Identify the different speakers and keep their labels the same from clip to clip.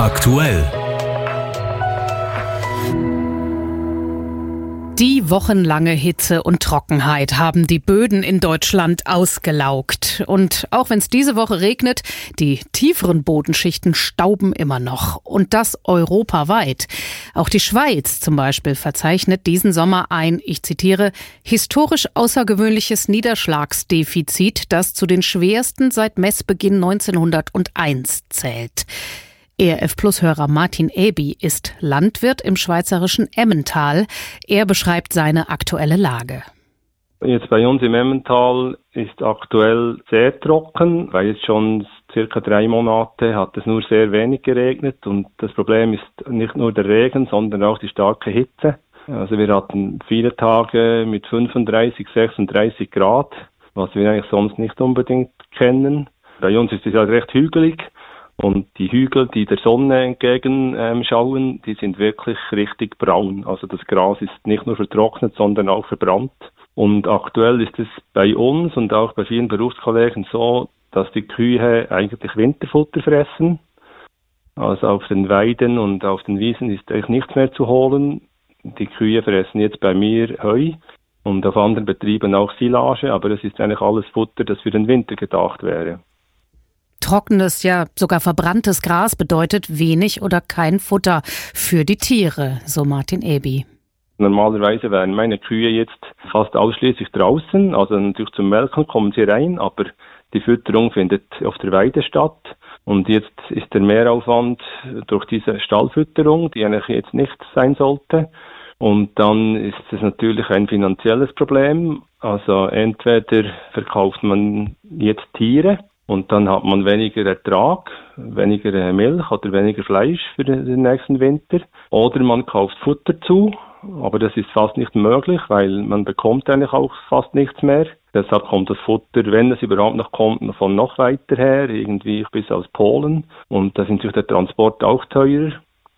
Speaker 1: aktuell.
Speaker 2: Die wochenlange Hitze und Trockenheit haben die Böden in Deutschland ausgelaugt. Und auch wenn es diese Woche regnet, die tieferen Bodenschichten stauben immer noch. Und das europaweit. Auch die Schweiz zum Beispiel verzeichnet diesen Sommer ein, ich zitiere, historisch außergewöhnliches Niederschlagsdefizit, das zu den schwersten seit Messbeginn 1901 zählt. ERF-Plus-Hörer Martin Eby ist Landwirt im schweizerischen Emmental. Er beschreibt seine aktuelle Lage.
Speaker 3: Jetzt bei uns im Emmental ist aktuell sehr trocken, weil jetzt schon circa 3 Monate hat es nur sehr wenig geregnet. Und das Problem ist nicht nur der Regen, sondern auch die starke Hitze. Also wir hatten viele Tage mit 35, 36 Grad, was wir eigentlich sonst nicht unbedingt kennen. Bei uns ist es halt recht hügelig. Und die Hügel, die der Sonne entgegen schauen, die sind wirklich richtig braun. Also das Gras ist nicht nur vertrocknet, sondern auch verbrannt. Und aktuell ist es bei uns und auch bei vielen Berufskollegen so, dass die Kühe eigentlich Winterfutter fressen. Also auf den Weiden und auf den Wiesen ist eigentlich nichts mehr zu holen. Die Kühe fressen jetzt bei mir Heu und auf anderen Betrieben auch Silage, aber das ist eigentlich alles Futter, das für den Winter gedacht wäre.
Speaker 2: Trockenes, ja sogar verbranntes Gras bedeutet wenig oder kein Futter für die Tiere, so Martin Eby.
Speaker 3: Normalerweise wären meine Kühe jetzt fast ausschließlich draußen, also natürlich zum Melken kommen sie rein, aber die Fütterung findet auf der Weide statt. Und jetzt ist der Mehraufwand durch diese Stallfütterung, die eigentlich jetzt nicht sein sollte. Und dann ist es natürlich ein finanzielles Problem. Also entweder verkauft man jetzt Tiere, und dann hat man weniger Ertrag, weniger Milch oder weniger Fleisch für den nächsten Winter. Oder man kauft Futter zu, aber das ist fast nicht möglich, weil man bekommt eigentlich auch fast nichts mehr. Deshalb kommt das Futter, wenn es überhaupt noch kommt, von noch weiter her, irgendwie bis aus Polen. Und da ist natürlich der Transport auch teurer.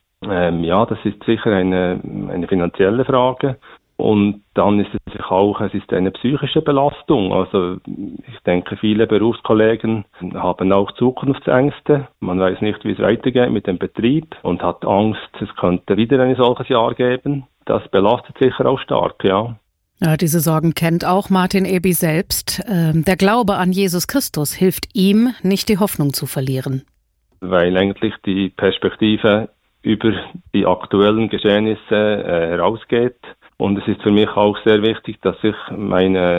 Speaker 3: Das ist sicher eine finanzielle Frage. Und dann ist es ist eine psychische Belastung. Also ich denke, viele Berufskollegen haben auch Zukunftsängste. Man weiß nicht, wie es weitergeht mit dem Betrieb und hat Angst, es könnte wieder ein solches Jahr geben. Das belastet sicher auch stark, ja.
Speaker 2: Ja, diese Sorgen kennt auch Martin Eby selbst. Der Glaube an Jesus Christus hilft ihm, nicht die Hoffnung zu verlieren.
Speaker 3: Weil eigentlich die Perspektive über die aktuellen Geschehnisse herausgeht. Und es ist für mich auch sehr wichtig, dass ich meine